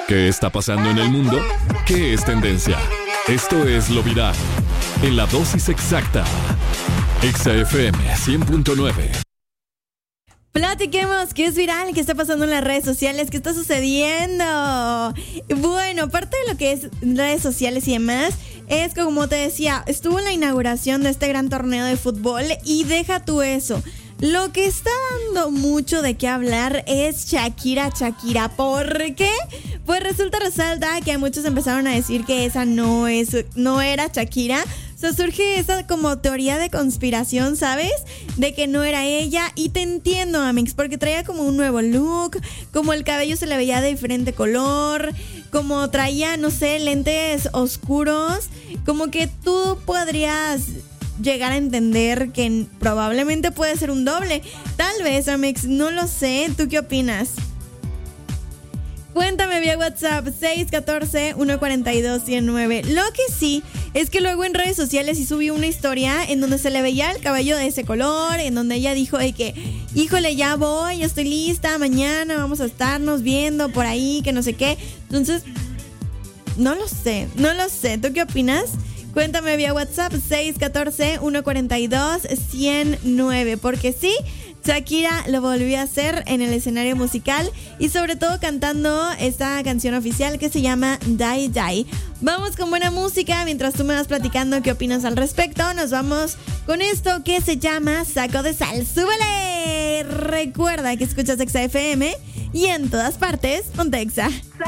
¿Qué está pasando en el mundo? ¿Qué es tendencia? Esto es Lo Viral, en la dosis exacta. Exa FM 100.9. Platiquemos, ¿qué es viral? ¿Qué está pasando en las redes sociales? ¿Qué está sucediendo? Bueno, parte de lo que es redes sociales y demás es que, como te decía, estuvo en la inauguración de este gran torneo de fútbol y deja tú eso. Lo que está dando mucho de qué hablar es Shakira. ¿Por qué? Pues resalta que muchos empezaron a decir que esa no era Shakira. O sea, surge esa como teoría de conspiración, ¿sabes? De que no era ella. Y te entiendo, Amix, porque traía como un nuevo look, como el cabello se le veía de diferente color, como traía, no sé, lentes oscuros. Como que tú podrías llegar a entender que probablemente puede ser un doble. Tal vez, Amix, no lo sé. ¿Tú qué opinas? Cuéntame vía WhatsApp 614-142-109. Lo que sí es que luego en redes sociales sí subió una historia en donde se le veía el cabello de ese color, en donde ella dijo de que, híjole, ya voy, ya estoy lista, mañana vamos a estarnos viendo por ahí, que no sé qué. Entonces, no lo sé. ¿Tú qué opinas? Cuéntame vía WhatsApp 614-142-109. Porque sí, Shakira lo volvió a hacer en el escenario musical y sobre todo cantando esta canción oficial que se llama Die Die. Vamos con buena música mientras tú me vas platicando qué opinas al respecto. Nos vamos con esto que se llama Saco de Sal. ¡Súbele! Recuerda que escuchas Exa FM y en todas partes, ponte Exa.